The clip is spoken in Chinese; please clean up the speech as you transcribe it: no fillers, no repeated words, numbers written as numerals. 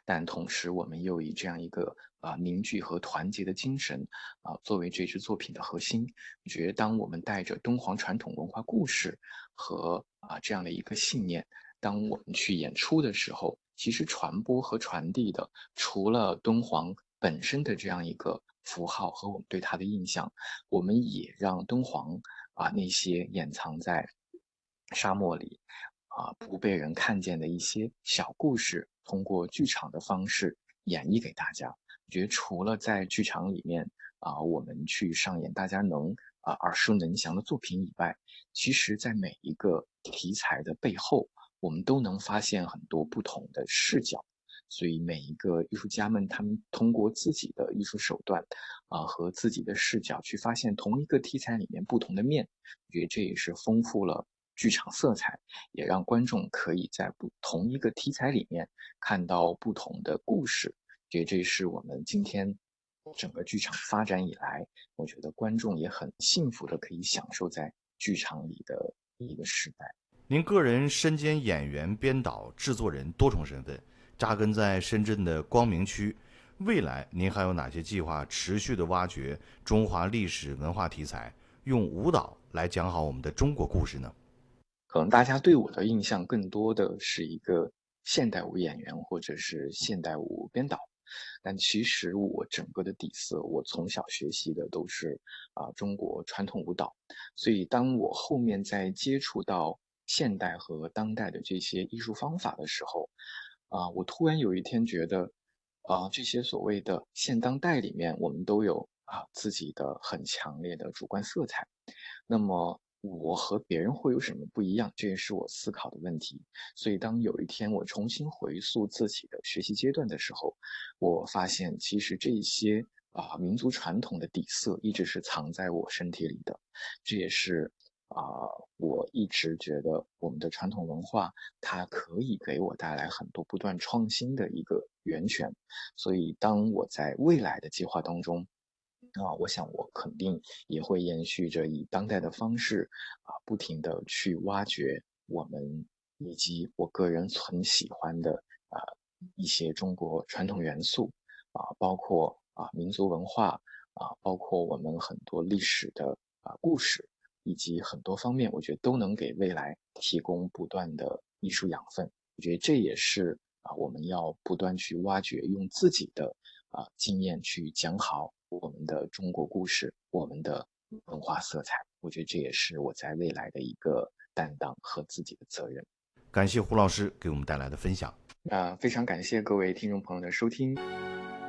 但同时我们又以这样一个凝聚和团结的精神作为这支作品的核心。我觉得当我们带着敦煌传统文化故事和这样的一个信念，当我们去演出的时候，其实传播和传递的除了敦煌本身的这样一个符号和我们对它的印象，我们也让敦煌那些掩藏在沙漠里不被人看见的一些小故事，通过剧场的方式演绎给大家。我觉得除了在剧场里面我们去上演大家能耳熟能详的作品以外，其实在每一个题材的背后，我们都能发现很多不同的视角。所以每一个艺术家们，他们通过自己的艺术手段和自己的视角去发现同一个题材里面不同的面，我觉得这也是丰富了剧场色彩，也让观众可以在同一个题材里面看到不同的故事。我觉得这是我们今天整个剧场发展以来，我觉得观众也很幸福的可以享受在剧场里的一个时代。 您个人身兼演员、编导、制作人多重身份，扎根在深圳的光明区。未来您还有哪些计划持续的挖掘中华历史文化题材，用舞蹈来讲好我们的中国故事呢？ 可能大家对我的印象更多的是一个现代舞演员或者是现代舞编导，但其实我整个的底色，我从小学习的都是中国传统舞蹈，所以当我后面在接触到现代和当代的这些艺术方法的时候，我突然有一天觉得，这些所谓的现当代里面，我们都有自己的很强烈的主观色彩。那么我和别人会有什么不一样？这也是我思考的问题。所以当有一天我重新回溯自己的学习阶段的时候，我发现其实这些民族传统的底色一直是藏在我身体里的。这也是啊、我一直觉得我们的传统文化它可以给我带来很多不断创新的一个源泉。所以当我在未来的计划当中，我想我肯定也会延续着以当代的方式不停的去挖掘我们以及我个人很喜欢的啊、一些中国传统元素包括民族文化包括我们很多历史的故事，以及很多方面，我觉得都能给未来提供不断的艺术养分。我觉得这也是我们要不断去挖掘，用自己的经验去讲好我们的中国故事，我们的文化色彩。我觉得这也是我在未来的一个担当和自己的责任。 感谢胡老师给我们带来的分享。 非常感谢各位听众朋友的收听。